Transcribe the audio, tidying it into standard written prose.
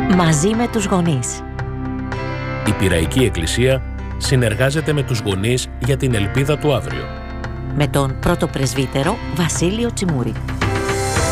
Μαζί με τους γονείς. Η Πειραϊκή Εκκλησία συνεργάζεται με τους γονείς για την ελπίδα του αύριο. Με τον πρώτο πρεσβύτερο Βασίλειο Τσιμούρη.